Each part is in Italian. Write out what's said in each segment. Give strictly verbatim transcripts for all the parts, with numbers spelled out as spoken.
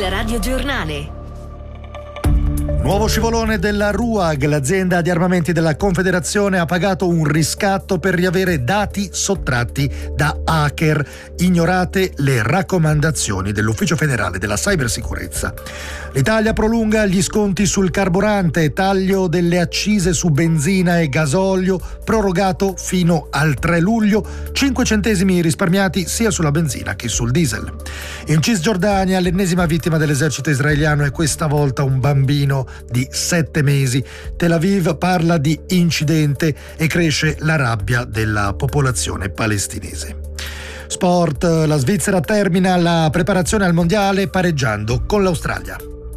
Radiogiornale. Nuovo scivolone della R U A G, l'azienda di armamenti della Confederazione ha pagato un riscatto per riavere dati sottratti da hacker, ignorate le raccomandazioni dell'Ufficio Federale della Cybersicurezza. L'Italia prolunga gli sconti sul carburante, taglio delle accise su benzina e gasolio prorogato fino al tre luglio, cinque centesimi risparmiati sia sulla benzina che sul diesel. In Cisgiordania l'ennesima vittima dell'esercito israeliano è questa volta un bambino di sette mesi. Tel Aviv parla di incidente e cresce la rabbia della popolazione palestinese. Sport, la Svizzera termina la preparazione al mondiale pareggiando con l'Australia.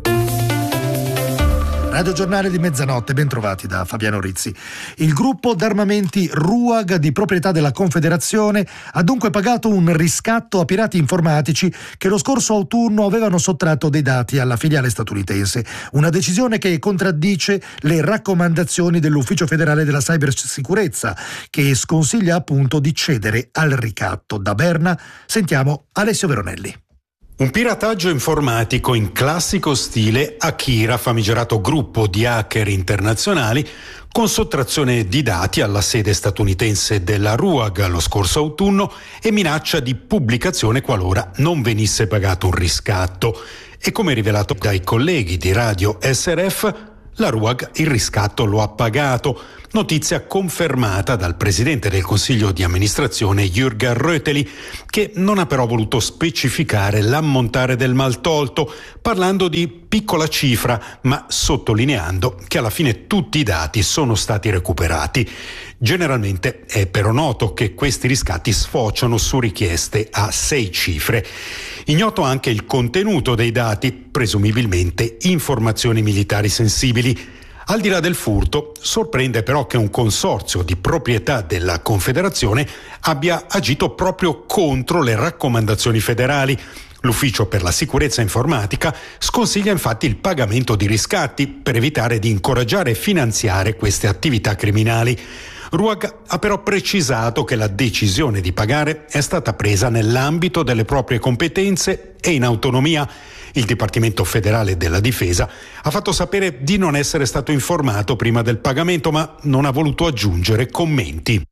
Radio Giornale di mezzanotte, ben trovati da Fabiano Rizzi. Il gruppo d'armamenti R U A G di proprietà della Confederazione ha dunque pagato un riscatto a pirati informatici che lo scorso autunno avevano sottratto dei dati alla filiale statunitense. Una decisione che contraddice le raccomandazioni dell'Ufficio Federale della Cybersicurezza, che sconsiglia appunto di cedere al ricatto. Da Berna sentiamo Alessio Veronelli. Un pirataggio informatico in classico stile Akira, famigerato gruppo di hacker internazionali, con sottrazione di dati alla sede statunitense della R U A G lo scorso autunno e minaccia di pubblicazione qualora non venisse pagato un riscatto. E come rivelato dai colleghi di Radio S R F, la R U A G il riscatto lo ha pagato, notizia confermata dal presidente del Consiglio di amministrazione Jürgen Röteli, che non ha però voluto specificare l'ammontare del maltolto, parlando di piccola cifra, ma sottolineando che alla fine tutti i dati sono stati recuperati. Generalmente è però noto che questi riscatti sfociano su richieste a sei cifre. Ignoto anche il contenuto dei dati, presumibilmente informazioni militari sensibili. Al di là del furto, sorprende però che un consorzio di proprietà della Confederazione abbia agito proprio contro le raccomandazioni federali. L'Ufficio per la Sicurezza Informatica sconsiglia infatti il pagamento di riscatti per evitare di incoraggiare e finanziare queste attività criminali. R U A G ha però precisato che la decisione di pagare è stata presa nell'ambito delle proprie competenze e in autonomia. Il Dipartimento Federale della Difesa ha fatto sapere di non essere stato informato prima del pagamento, ma non ha voluto aggiungere commenti.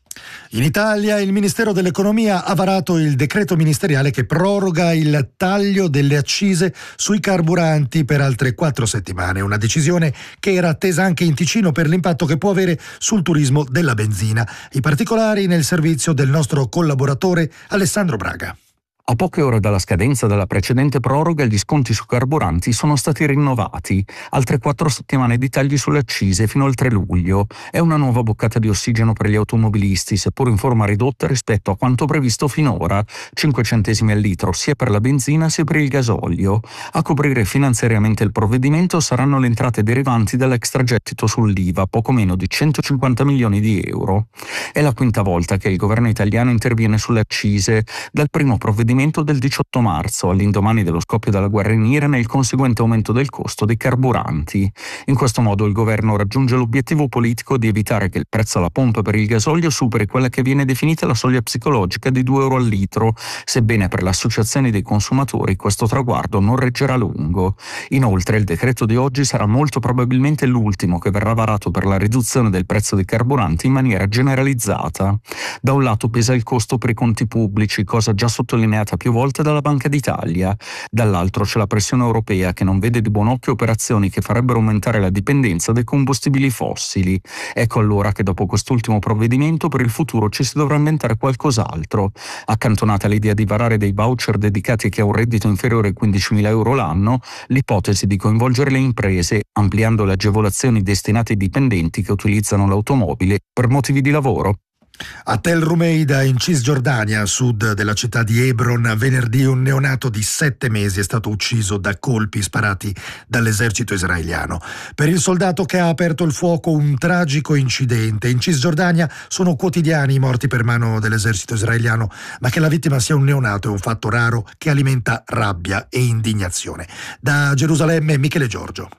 In Italia il Ministero dell'Economia ha varato il decreto ministeriale che proroga il taglio delle accise sui carburanti per altre quattro settimane, una decisione che era attesa anche in Ticino per l'impatto che può avere sul turismo della benzina. I particolari nel servizio del nostro collaboratore Alessandro Braga. A poche ore dalla scadenza della precedente proroga, gli sconti su carburanti sono stati rinnovati. Altre quattro settimane di tagli sulle accise fino al tre luglio. È una nuova boccata di ossigeno per gli automobilisti, seppur in forma ridotta rispetto a quanto previsto finora. cinque centesimi al litro sia per la benzina sia per il gasolio. A coprire finanziariamente il provvedimento saranno le entrate derivanti dall'extragettito sull'I V A, poco meno di centocinquanta milioni di euro. È la quinta volta che il governo italiano interviene sulle accise. Dal primo provvedimento del diciotto marzo, all'indomani dello scoppio della guerra in Iran e il conseguente aumento del costo dei carburanti. In questo modo il governo raggiunge l'obiettivo politico di evitare che il prezzo alla pompa per il gasolio superi quella che viene definita la soglia psicologica di due euro al litro, sebbene per le associazioni dei consumatori questo traguardo non reggerà a lungo. Inoltre il decreto di oggi sarà molto probabilmente l'ultimo che verrà varato per la riduzione del prezzo dei carburanti in maniera generalizzata. Da un lato pesa il costo per i conti pubblici, cosa già sottolineata più volte dalla Banca d'Italia. Dall'altro c'è la pressione europea che non vede di buon occhio operazioni che farebbero aumentare la dipendenza dai combustibili fossili. Ecco allora che dopo quest'ultimo provvedimento per il futuro ci si dovrà inventare qualcos'altro. Accantonata l'idea di varare dei voucher dedicati a chi ha un reddito inferiore ai quindicimila euro l'anno, l'ipotesi di coinvolgere le imprese ampliando le agevolazioni destinate ai dipendenti che utilizzano l'automobile per motivi di lavoro. A Tel Rumeida, in Cisgiordania, a sud della città di Hebron, venerdì un neonato di sette mesi è stato ucciso da colpi sparati dall'esercito israeliano. Per il soldato che ha aperto il fuoco un tragico incidente. In Cisgiordania sono quotidiani i morti per mano dell'esercito israeliano, ma che la vittima sia un neonato è un fatto raro che alimenta rabbia e indignazione. Da Gerusalemme, Michele Giorgio.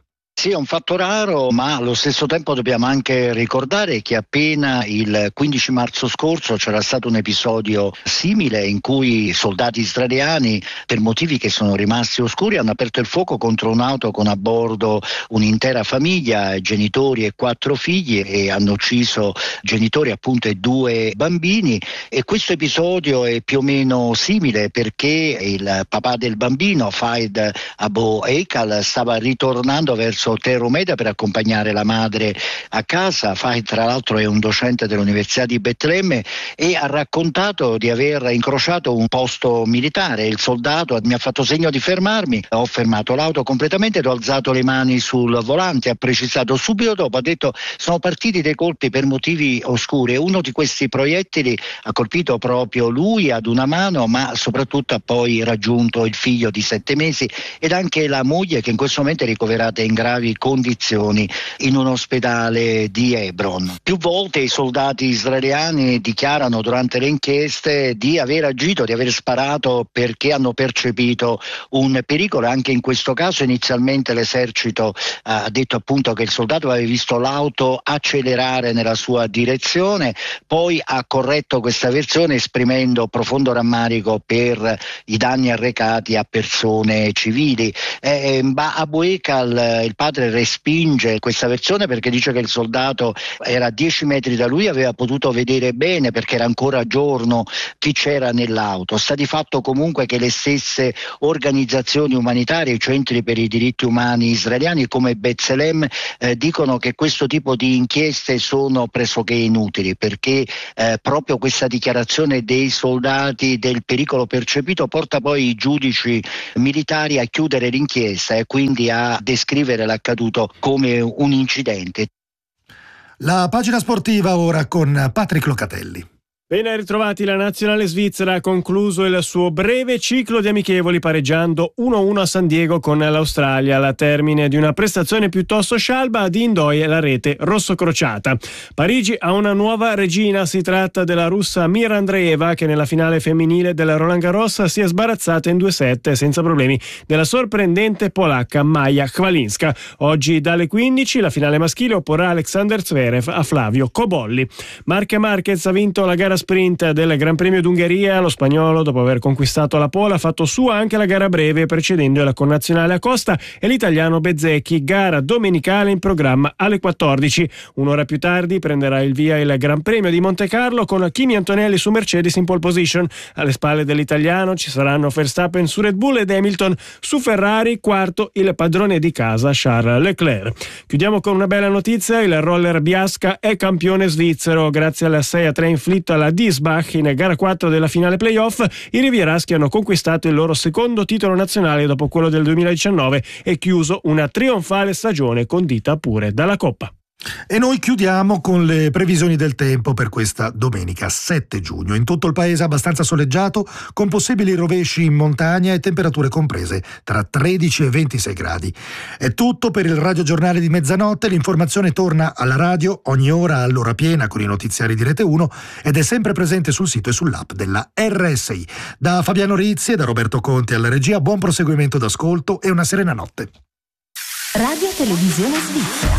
Sì, è un fatto raro, ma allo stesso tempo dobbiamo anche ricordare che appena il quindici marzo scorso c'era stato un episodio simile in cui soldati israeliani, per motivi che sono rimasti oscuri, hanno aperto il fuoco contro un'auto con a bordo un'intera famiglia, genitori e quattro figli, e hanno ucciso genitori appunto e due bambini. E questo episodio è più o meno simile perché il papà del bambino, Fahed Abu Eikal, stava ritornando verso Tel Rumeida per accompagnare la madre a casa. Fahed tra l'altro è un docente dell'Università di Betlemme e ha raccontato di aver incrociato un posto militare. Il soldato mi ha fatto segno di fermarmi, ho fermato l'auto completamente ed ho alzato le mani sul volante, ha precisato. Subito dopo ha detto sono partiti dei colpi per motivi oscuri e uno di questi proiettili ha colpito proprio lui ad una mano, ma soprattutto ha poi raggiunto il figlio di sette mesi ed anche la moglie, che in questo momento è ricoverata in gravi condizioni in un ospedale di Hebron. Più volte i soldati israeliani dichiarano durante le inchieste di aver agito, di aver sparato perché hanno percepito un pericolo. Anche in questo caso inizialmente l'esercito ha detto appunto che il soldato aveva visto l'auto accelerare nella sua direzione, poi ha corretto questa versione esprimendo profondo rammarico per i danni arrecati a persone civili. Eh, Abu Eikal, il padre, respinge questa versione perché dice che il soldato era a dieci metri da lui, aveva potuto vedere bene perché era ancora giorno chi c'era nell'auto. Sta di fatto comunque che le stesse organizzazioni umanitarie, i centri per i diritti umani israeliani come B'Tselem eh, dicono che questo tipo di inchieste sono pressoché inutili perché eh, proprio questa dichiarazione dei soldati del pericolo percepito porta poi i giudici militari a chiudere l'inchiesta e quindi a descrivere l'accaduto come un incidente. La pagina sportiva ora con Patrick Locatelli. Ben ritrovati. La nazionale svizzera ha concluso il suo breve ciclo di amichevoli pareggiando uno a uno a San Diego con l'Australia, alla termine di una prestazione piuttosto scialba. Ad Indoie la rete rossocrociata. Parigi ha una nuova regina, si tratta della russa Mira Andreeva, che nella finale femminile del Roland Garros si è sbarazzata in due set senza problemi della sorprendente polacca Maja Chwalinska. Oggi dalle quindici la finale maschile opporrà Alexander Zverev a Flavio Cobolli. Marc Marquez ha vinto la gara sprint del Gran Premio d'Ungheria. Lo spagnolo, dopo aver conquistato la pole, ha fatto sua anche la gara breve, precedendo la connazionale Acosta e l'italiano Bezzecchi. Gara domenicale in programma alle quattordici. Un'ora più tardi prenderà il via il Gran Premio di Monte Carlo con Kimi Antonelli su Mercedes in pole position. Alle spalle dell'italiano ci saranno Verstappen su Red Bull ed Hamilton su Ferrari. Quarto il padrone di casa Charles Leclerc. Chiudiamo con una bella notizia: il roller Biasca è campione svizzero grazie alla sei a tre inflitto alla Diesbach in gara quattro della finale playoff. I rivieraschi hanno conquistato il loro secondo titolo nazionale dopo quello del duemiladiciannove e chiuso una trionfale stagione condita pure dalla Coppa. E noi chiudiamo con le previsioni del tempo per questa domenica sette giugno. In tutto il paese abbastanza soleggiato, con possibili rovesci in montagna e temperature comprese tra tredici e ventisei gradi. È tutto per il Radio Giornale di mezzanotte. L'informazione torna alla radio ogni ora all'ora piena con i notiziari di Rete uno ed è sempre presente sul sito e sull'app della R S I. Da Fabiano Rizzi e da Roberto Conti alla regia, buon proseguimento d'ascolto e una serena notte. Radio Televisione Svizzera.